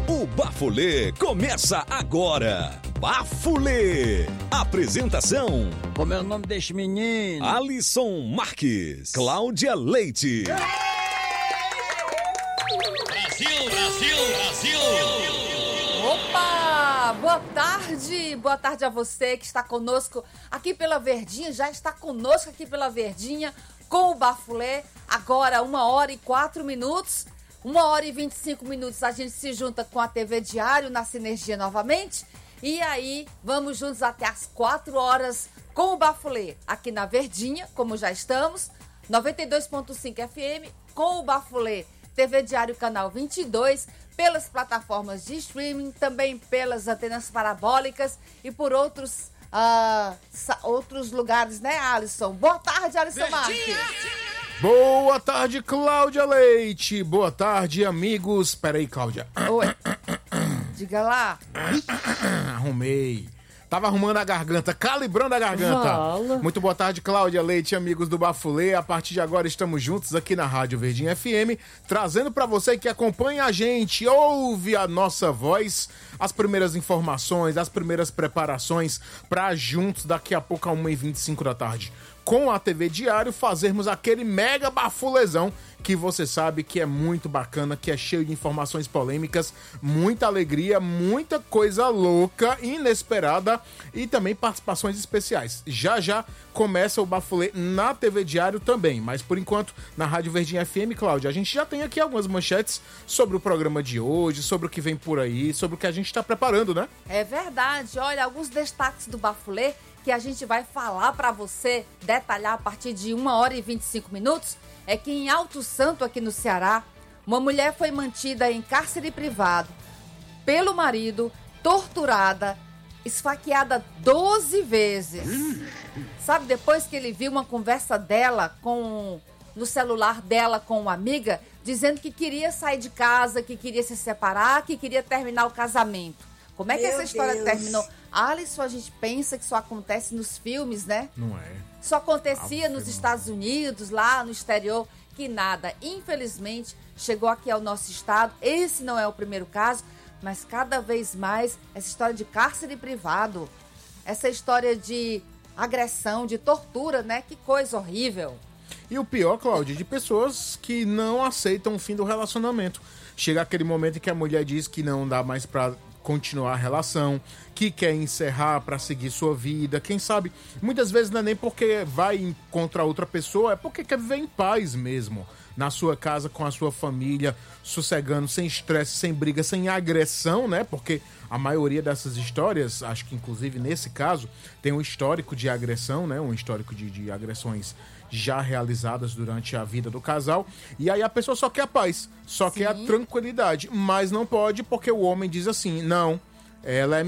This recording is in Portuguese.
O Bafulê começa agora. Bafulê. Apresentação: Como é o nome desse menino? Alisson Marques, Cláudia Leite. Brasil! Opa! Boa tarde a você que está conosco aqui pela Verdinha, já está conosco aqui pela Verdinha com o Bafulê. Agora 1h04, 1h25 a gente se junta com a TV Diário na Sinergia novamente. E aí, vamos juntos até as 4 horas com o Bafulê aqui na Verdinha, como já estamos, 92.5 FM, com o Bafulê, TV Diário Canal 22, pelas plataformas de streaming, também pelas antenas parabólicas e por outros lugares, né, Alisson? Boa tarde, Alisson Marques. Boa tarde, Cláudia Leite. Boa tarde, amigos. Peraí, Cláudia. Oi. Diga lá. Arrumei. Tava arrumando a garganta, calibrando a garganta. Fala. Muito boa tarde, Cláudia Leite, amigos do Bafulê. A partir de agora estamos juntos aqui na Rádio Verdinha FM, trazendo pra você que acompanha a gente, ouve a nossa voz, as primeiras informações, as primeiras preparações pra juntos daqui a pouco a 1h25 da tarde, com a TV Diário, fazermos aquele mega bafulezão que você sabe que é muito bacana, que é cheio de informações polêmicas, muita alegria, muita coisa louca, inesperada e também participações especiais. Já começa o Bafulê na TV Diário também, mas por enquanto na Rádio Verdinha FM, Cláudia, a gente já tem aqui algumas manchetes sobre o programa de hoje, sobre o que vem por aí, sobre o que a gente está preparando, né? É verdade, olha, alguns destaques do Bafulê que a gente vai falar para você, detalhar a partir de 1h25, é que em Alto Santo, aqui no Ceará, uma mulher foi mantida em cárcere privado pelo marido, torturada, esfaqueada 12 vezes. Sabe, depois que ele viu uma conversa dela no celular dela com uma amiga, dizendo que queria sair de casa, que queria se separar, que queria terminar o casamento. Como é que essa história terminou? Alisson, a gente pensa que só acontece nos filmes, né? Não é. Só acontecia nos Estados Unidos, lá no exterior, que nada. Infelizmente, chegou aqui ao nosso estado. Esse não é o primeiro caso, mas cada vez mais essa história de cárcere privado, essa história de agressão, de tortura, né? Que coisa horrível. E o pior, Cláudia, de pessoas que não aceitam o fim do relacionamento. Chega aquele momento em que a mulher diz que não dá mais pra continuar a relação, que quer encerrar para seguir sua vida, quem sabe, muitas vezes não é nem porque vai contra outra pessoa, é porque quer viver em paz mesmo, na sua casa, com a sua família, sossegando, sem estresse, sem briga, sem agressão, né, porque a maioria dessas histórias, acho que inclusive nesse caso, tem um histórico de agressão, né, um histórico de agressões já realizadas durante a vida do casal, e aí a pessoa só quer a paz, só quer a tranquilidade, mas não pode porque o homem diz assim, não, ela é